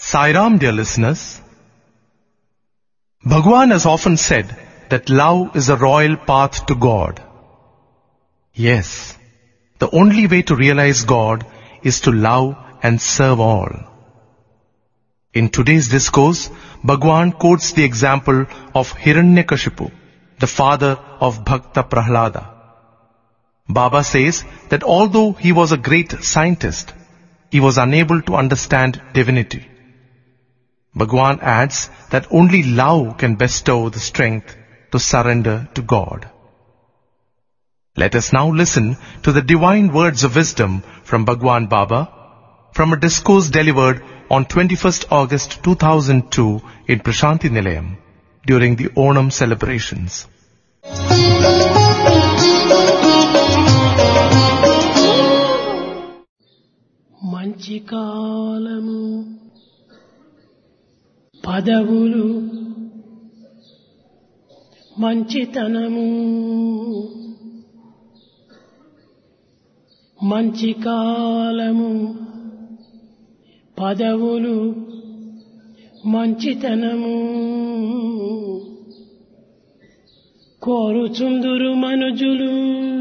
Sai-Ram, dear listeners. Bhagwan has often said that love is a royal path to God. Yes, the only way to realize God is to love and serve all. In today's discourse, Bhagwan quotes the example of Hiranyakashipu, the father of Bhakta Prahlada. Baba says that although he was a great scientist, he was unable to understand divinity. Bhagwan adds that only love can bestow the strength to surrender to God. Let us now listen to the divine words of wisdom from Bhagwan Baba from a discourse delivered on 21st August 2002 in Prashanti Nilayam during the Onam celebrations. మంచి కాలము పదవులు మంచితనము మంచి కాలము పదవులు మంచితనము కోరుచుందురు మనుజులు